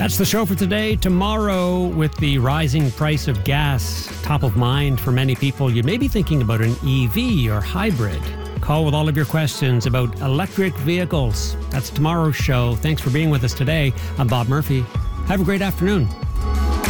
That's the show for today. Tomorrow, with the rising price of gas top of mind for many people, you may be thinking about an EV or hybrid. Call with all of your questions about electric vehicles. That's tomorrow's show. Thanks for being with us today. I'm Bob Murphy. Have a great afternoon.